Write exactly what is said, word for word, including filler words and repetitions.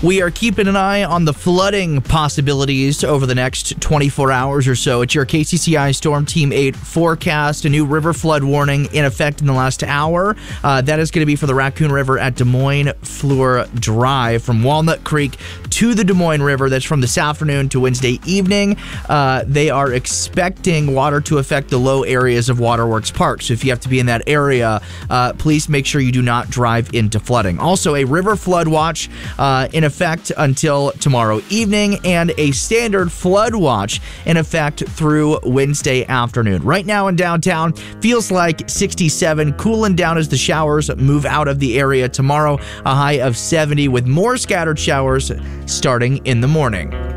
We are keeping an eye on the flooding possibilities over the next twenty-four hours or so. It's your K C C I Storm Team eight forecast. A new river flood warning in effect in the last hour. Uh, that is going to be for the Raccoon River at Des Moines Fleur Drive from Walnut Creek to the Des Moines River. That's from this afternoon to Wednesday evening. Uh, they are expecting water to affect the low areas of Waterworks Park. So if you have to be in that area, uh, please make sure you do not drive into flooding. Also, a river flood watch uh, in effect until tomorrow evening, and a standard flood watch in effect through Wednesday afternoon. Right now in downtown, feels like sixty-seven, cooling down as the showers move out of the area tomorrow, a high of seventy with more scattered showers starting in the morning.